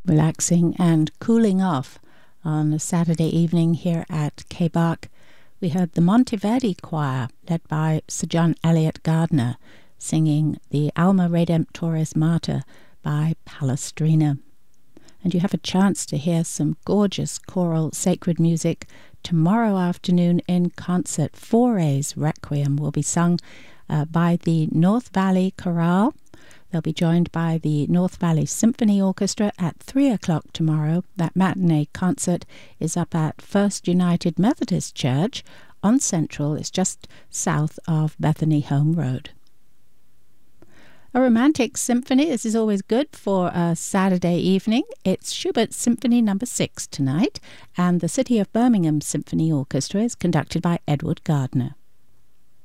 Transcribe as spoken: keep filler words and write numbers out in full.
relaxing and cooling off on a Saturday evening here at K B A C. We heard the Monteverdi Choir, led by Sir John Eliot Gardiner, singing the Alma Redemptoris Mater by Palestrina. And you have a chance to hear some gorgeous choral sacred music tomorrow afternoon in concert. Fauré's Requiem will be sung uh, by the North Valley Chorale. They'll be joined by the North Valley Symphony Orchestra at three o'clock tomorrow. That matinee concert is up at First United Methodist Church on Central. It's just south of Bethany Home Road. A romantic symphony. This is always good for a Saturday evening. It's Schubert's Symphony Number Six tonight, and the City of Birmingham Symphony Orchestra is conducted by Edward Gardner.